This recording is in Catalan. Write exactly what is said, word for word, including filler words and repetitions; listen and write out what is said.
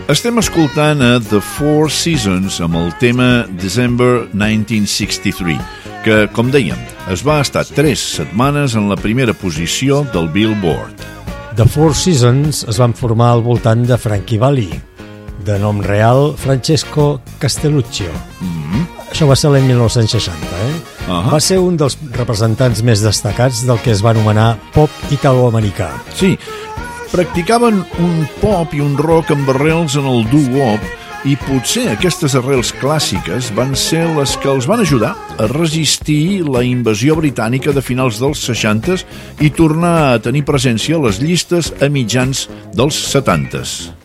Estem escoltant a The Four Seasons amb el tema December nineteen sixty-three, que, com dèiem, es va estar tres setmanes en la primera posició del Billboard. The Four Seasons es van formar al voltant de Frankie Valli, de nom real Francesco Castelluccio. Mm-hmm. Això va ser l'any mil nou-cents seixanta, eh? Uh-huh. Va ser un dels representants més destacats del que es va anomenar pop italoamericà. Sí, practicaven un pop i un rock amb arrels en el doo-wop, i potser aquestes arrels clàssiques van ser les que els van ajudar a resistir la invasió britànica de finals dels seixanta i tornar a tenir presència a les llistes a mitjans dels setanta.